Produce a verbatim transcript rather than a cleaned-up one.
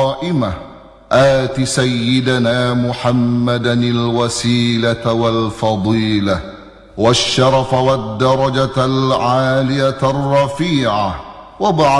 قائمة آت سيدنا محمدا الوسيلة والفضيلة والشرف والدرجة العالية الرفيعة وابعث